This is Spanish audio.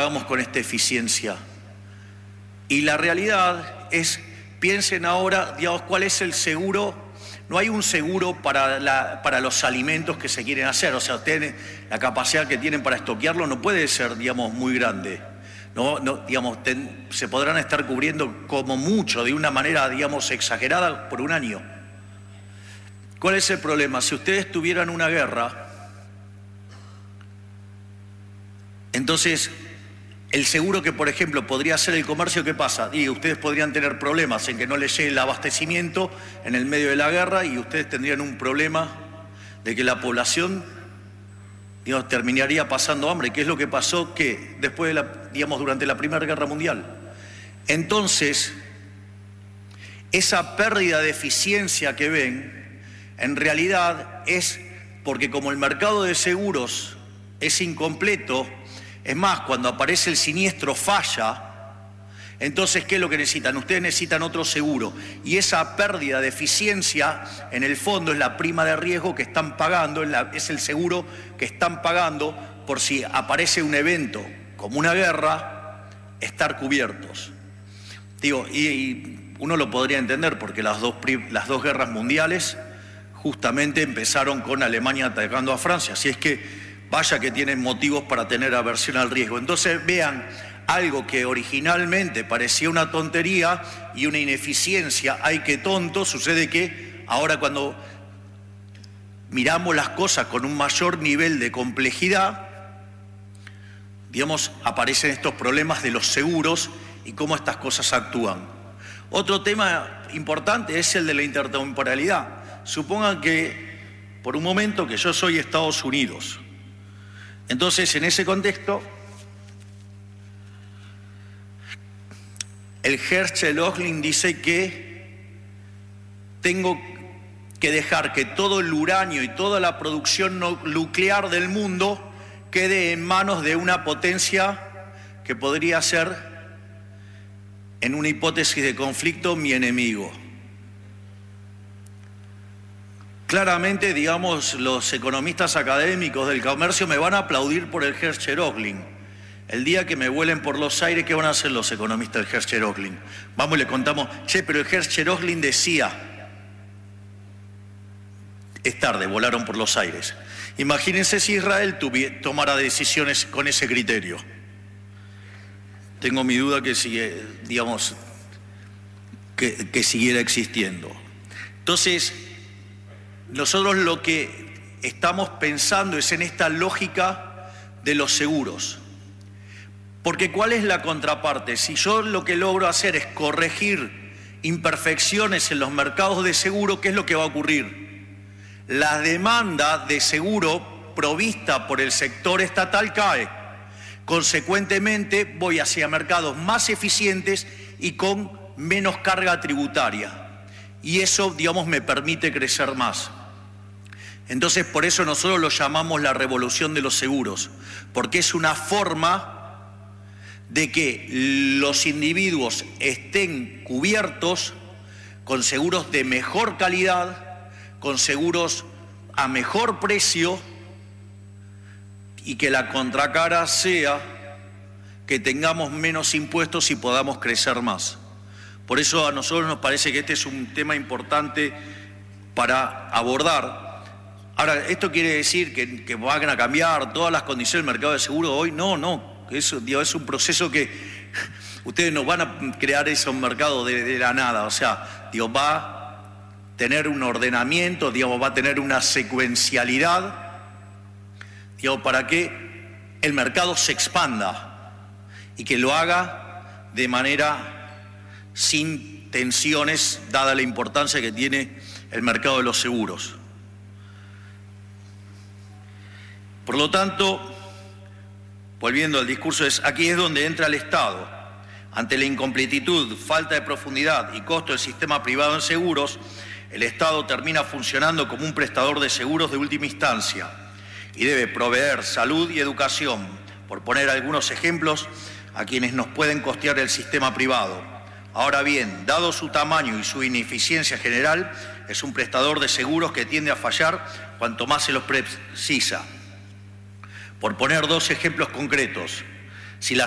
hagamos con esta eficiencia. Y la realidad es, piensen ahora, digamos, cuál es el seguro. No hay un seguro para los alimentos que se quieren hacer. O sea, ustedes, la capacidad que tienen para estoquearlo no puede ser, digamos, muy grande. Digamos, se podrán estar cubriendo como mucho, de una manera, digamos, exagerada por un año. ¿Cuál es el problema? Si ustedes tuvieran una guerra, entonces el seguro que, por ejemplo, podría ser el comercio, ¿qué pasa? Y ustedes podrían tener problemas en que no les llegue el abastecimiento en el medio de la guerra, y ustedes tendrían un problema de que la población, digamos, terminaría pasando hambre, que es lo que pasó que después de digamos, durante la Primera Guerra Mundial. Entonces, esa pérdida de eficiencia que ven, en realidad es porque como el mercado de seguros es incompleto, es más, cuando aparece el siniestro falla, entonces, ¿qué es lo que necesitan? Ustedes necesitan otro seguro. Y esa pérdida de eficiencia, en el fondo, es la prima de riesgo que están pagando, es el seguro que están pagando por si aparece un evento como una guerra, estar cubiertos. Digo, y uno lo podría entender porque las dos guerras mundiales justamente empezaron con Alemania atacando a Francia. Así es que vaya que tienen motivos para tener aversión al riesgo. Entonces vean, algo que originalmente parecía una tontería y una ineficiencia, ¡ay qué tonto!, sucede que ahora cuando miramos las cosas con un mayor nivel de complejidad, digamos, aparecen estos problemas de los seguros y cómo estas cosas actúan. Otro tema importante es el de la intertemporalidad. Supongan que por un momento que yo soy Estados Unidos. Entonces, en ese contexto, el Hertzsche-Oechling dice que tengo que dejar que todo el uranio y toda la producción nuclear del mundo quede en manos de una potencia que podría ser, en una hipótesis de conflicto, mi enemigo. Claramente, digamos, los economistas académicos del comercio me van a aplaudir por el Hertzsche-Oechling. El día que me vuelen por los aires, ¿qué van a hacer los economistas del Hertzsche-Oechling? Vamos y le contamos, che, pero el Hertzsche-Oechling decía, es tarde, volaron por los aires. Imagínense si Israel tomara decisiones con ese criterio. Tengo mi duda que sigue, digamos, que siguiera existiendo. Entonces, nosotros lo que estamos pensando es en esta lógica de los seguros. Porque ¿cuál es la contraparte? Si yo lo que logro hacer es corregir imperfecciones en los mercados de seguro, ¿qué es lo que va a ocurrir? La demanda de seguro provista por el sector estatal cae. Consecuentemente, voy hacia mercados más eficientes y con menos carga tributaria. Y eso, digamos, me permite crecer más. Entonces, por eso nosotros lo llamamos la revolución de los seguros, porque es una forma de que los individuos estén cubiertos con seguros de mejor calidad, con seguros a mejor precio, y que la contracara sea que tengamos menos impuestos y podamos crecer más. Por eso a nosotros nos parece que este es un tema importante para abordar. Ahora, ¿esto quiere decir que van a cambiar todas las condiciones del mercado de seguro hoy? No. Eso, digo, es un proceso que ustedes no van a crear esos mercados de la nada. O sea, digo, va a tener un ordenamiento, digamos, va a tener una secuencialidad, digo, para que el mercado se expanda y que lo haga de manera sin tensiones, dada la importancia que tiene el mercado de los seguros. Por lo tanto, volviendo al discurso, aquí es donde entra el Estado. Ante la incompletitud, falta de profundidad y costo del sistema privado en seguros, el Estado termina funcionando como un prestador de seguros de última instancia y debe proveer salud y educación, por poner algunos ejemplos, a quienes nos pueden costear el sistema privado. Ahora bien, dado su tamaño y su ineficiencia general, es un prestador de seguros que tiende a fallar cuanto más se los precisa. Por poner dos ejemplos concretos, si la